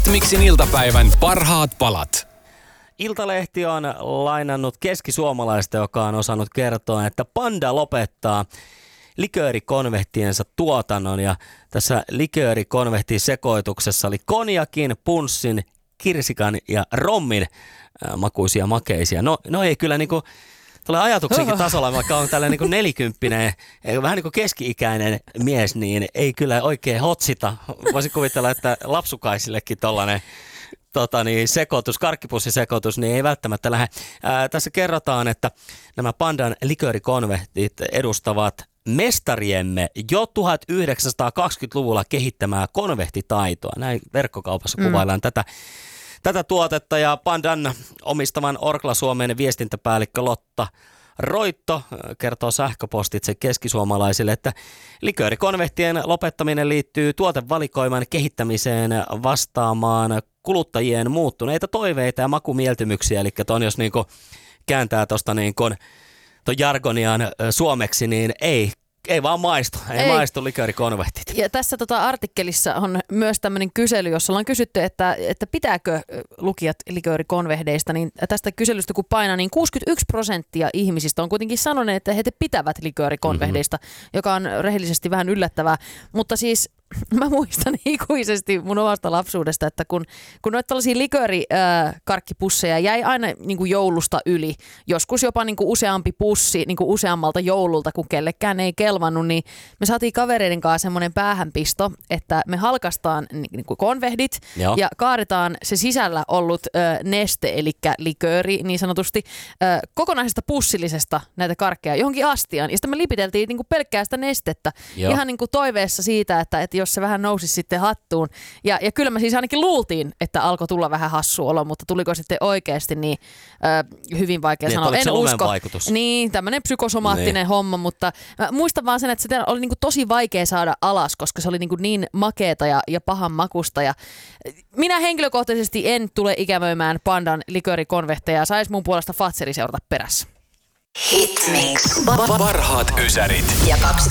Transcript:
Hitmixin iltapäivän parhaat palat. Iltalehti on lainannut keskisuomalaista, joka on osannut kertoa, että Panda lopettaa liköörikonvehtiensa tuotannon. Ja tässä liköörikonvehtisekoituksessa oli konjakin, punssin, kirsikan ja rommin makuisia makeisia. No ei kyllä niinku tulee ajatuksenkin tasolla, vaikka on tällainen niin nelikymppinen, vähän niin kuin keski-ikäinen mies, niin ei kyllä oikein hotsita. Voisin kuvitella, että lapsukaisillekin tollainen sekoitus, karkkipussisekoitus, niin ei välttämättä lähde. Tässä kerrotaan, että nämä Pandan liköörikonvehtit edustavat mestariemme jo 1920-luvulla kehittämää konvehtitaitoa. Näin verkkokaupassa kuvaillaan tätä tuotetta, ja Pandan omistavan Orkla Suomen viestintäpäällikkö Lotta Roitto kertoo sähköpostitse keskisuomalaisille, että liköörikonvehtien lopettaminen liittyy tuotevalikoiman kehittämiseen vastaamaan kuluttajien muuttuneita toiveita ja makumieltymyksiä. Eli jos niinku kääntää tuosta niinku ton jargoniaan suomeksi, niin ei vaan maistu. Ei maistu liköörikonvehtit. Ja tässä artikkelissa on myös tämmöinen kysely, jossa ollaan kysytty, että pitääkö lukijat liköörikonvehdeista, niin tästä kyselystä kun painaa, niin 61% ihmisistä on kuitenkin sanoneet, että he pitävät liköörikonvehdeista, joka on rehellisesti vähän yllättävää. Mutta siis mä muistan ikuisesti mun omasta lapsuudesta, että kun noita tällaisia liköörikarkkipusseja jäi aina niin kuin joulusta yli, joskus jopa niin kuin useampi pussi niin kuin useammalta joululta, kun kellekään ei kelvannut, niin me saatiin kavereiden kanssa semmoinen päähänpisto, että me halkaistaan niin kuin konvehdit ja kaadetaan se sisällä ollut neste, eli likööri niin sanotusti, kokonaisesta pussillisesta näitä karkkeja johonkin astiaan. Ja sitten me lipiteltiin niin kuin pelkkää sitä nestettä ihan niin kuin toiveessa siitä, että jos se vähän nousi sitten hattuun. Ja kyllä me siis ainakin luultiin, että alkoi tulla vähän hassu olo, mutta tuliko sitten oikeasti niin hyvin vaikea sanoa. En usko. Vaikutus. Niin, tämmöinen psykosomaattinen homma, mutta muistan vaan sen, että sitä oli niin kuin tosi vaikea saada alas, koska se oli niin makeeta ja pahan makusta. Ja minä henkilökohtaisesti en tule ikävöimään Pandan liköörikonvehteja. Sais mun puolesta Fatseri seurata perässä. Hitmix. Parhaat ysärit. Ja 2